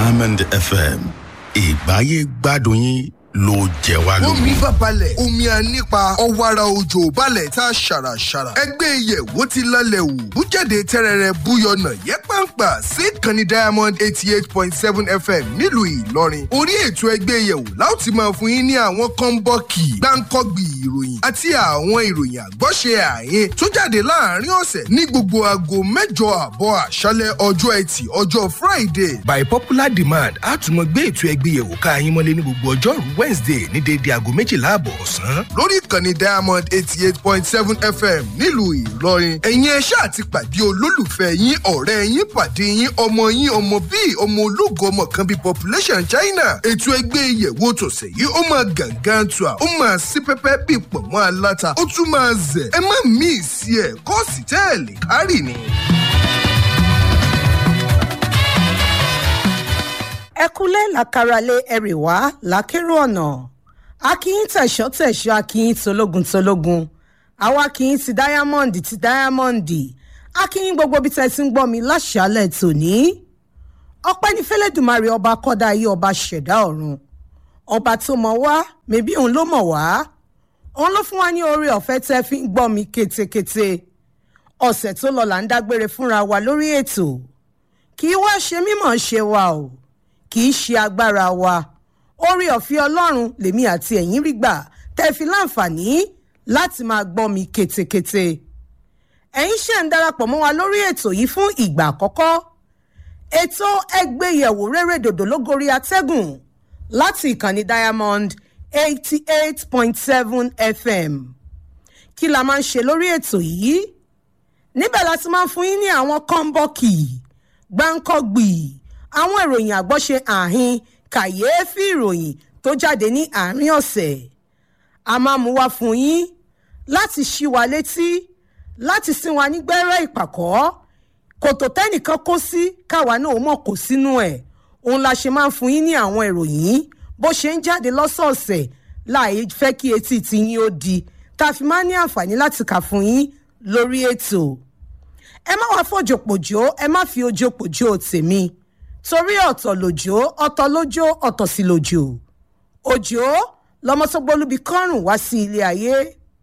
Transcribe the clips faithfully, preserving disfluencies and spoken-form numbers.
Diamond F M ìgbáyé gbádùn yín ló jẹ wá lógún. omi bá balẹ̀ omi á nípa ọ̀wàrà òjò balẹ̀ tá a ṣàràṣàrà. ẹgbẹ́ ìyẹ̀wò ti lálẹ́ wò bújáde tẹ́rẹ̀rẹ̀ búyọ̀nà yẹ pàǹpà sí ìkànnì Diamond eighty eight point seven F M nílùú Ìlọrin. orí ètò ẹgbẹ́ ìyẹ̀wò láti máa fún yín ní àwọn kọ́ńbọ́ọ̀kì gbáǹkọ́gbì ìròyìn àti àwọn ìròyìn àgbọ́ṣe àyín tó jáde láàrin ọ̀sẹ̀ ní gbogbo aago mẹ́jọ àbọ̀ àṣálẹ́ ọjọ́ ẹtì ọjọ́ Friday. By popular demand a tún mọ gbé ètò ẹgbẹ́ ìyẹ̀wò ká yín mọ́lé ní gbogbo ọjọ́rú Wednesday ní déédéé aago méjìlá àbọ̀ ọ̀sán. lórí ìkànnì Diamond eighty eight point seven F M nílùú Ìlọrin. ẹ̀yin ẹ ṣáà ti pàdé olólùfẹ́ yín ọ̀rẹ́ yín pàdé yín ọmọ yín ọmọ bíi ọmọ ológo ọmọ kan bíi population China. ètò ẹgbẹ́ ìyẹ̀wò tọ̀sẹ̀ yìí ó máa gàngán tu à ó máa sí pẹ́pẹ́ bíi pọ̀nmọ́ aláta ó tún máa zẹ̀ ẹ má míì sí ẹ̀ kọ́ọ̀sì tẹ́ẹ̀lì kárì ni. ẹkúnlẹ̀ làkàràlẹ̀ ẹ̀rì wá lákèrò ọ̀nà akínyìn tẹ̀sọ́ tẹ̀sọ́ akínyìn tológun tológun àwa akínyìn ti Diamond ti Diamond akínyìn gbogbo bí tẹ́ ti ń gbọ́ mi láṣálẹ̀ tòní. ọpẹ́ ní fẹ́lẹ́dùmarè ọba kọ́dá ayé ọba ṣẹ̀dá ọ̀run ọba tó mọ̀ wá mẹ́bí òun ló mọ̀ wá òun ló fún wa ní oore ọ̀fẹ́ tẹ́ fi ń gbọ́ mi kétékété. ọ̀sẹ̀ tó lọ là ń dágbére fúnra wa lórí ètò kì í wá ṣe mímọ̀ ṣe wa o kì í ṣe agbára wa oore ọ̀fẹ́ Ọlọ́run lèmi àti ẹ̀yin rí gbà tẹ́ fi láǹfààní láti máa gbọ́ mi kétékété. ẹ̀yin ṣe ń darapọ̀ mọ́ wa lórí ètò yìí fún ìgbà àkọ́kọ́. ètò ẹgbẹ́yẹ̀wò rere dòdò lógorí atẹ́gùn láti ìkànnì Diamond eighty eight point seven F M. kí la máa ń ṣe lórí ètò yìí? níbẹ̀ la ti máa ń fún yín ní àwọn kọ́ńbọ́ọ̀kì gbáǹkọ́gbì àwọn ìròyìn àgbọ́ṣe àhín kàyééfì ìròyìn tó jáde ní àárín ọ̀sẹ̀. a máa mú wá fún yín láti ṣí wa létí láti sin wa nígbẹ́rẹ́ ìpàkọ́ kòtò tẹ́nìkan kó sí káwa náà mọ̀ kó sínú ẹ̀. òun la ṣe máa ń fún yín ní àwọn ìròyìn bó ṣe ń jáde lọ́sọ̀ọ̀sẹ̀ láì fẹ́ kí etí ti yín ó di tá a fi máa ń ní àǹfààní láti kà fún yín lórí ètò. ẹ má wá fòjòpòjò ẹ má fi ojópòjò tèmi torí ọ̀tọ̀ lòjò ọ̀tọ̀ lójó ọ̀tọ̀ sí lòjò. òjò lọmọ tó gbólúbi kọ́rùn wá sí ilé ayé.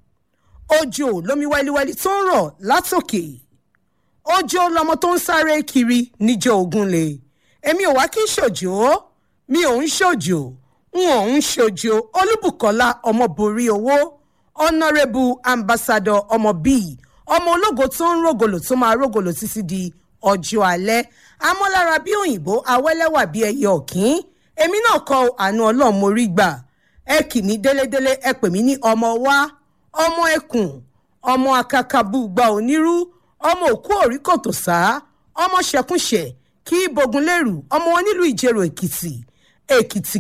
òjò lómi wẹ́líwẹ́lí tó ń rọ̀ látòkè. òjò lọmọ tó ń sáré kiri níjọ́ ògúnlé. èmi ò wá kí n ṣòjò mi ò ń ṣòjò n ò ń ṣòjò. Olúbùkọ́lá ọmọ borí owó ọ̀nàrẹ́bù ambassador ọmọ bíi ọmọ ológo tó ń rògòlò tó máa rògòlò títí di ọjọ́ alẹ́. amọ́lára bí òyìnbó awẹ́lẹ́wà bí ẹyẹ ọ̀kín èmi náà kọ àánú Ọlọ́run mo rí gbà. ẹ kì mí délédélé ẹ pè mí ní ọmọ wa ọmọ ẹkùn ọmọ akakabú gba onírú ọmọ òkú òrí kòtò sá ọmọ ṣẹkúnṣẹ kí bogun lérù ọmọ wọn nílùú Ìjẹ̀rò Èkìtì Èkìtì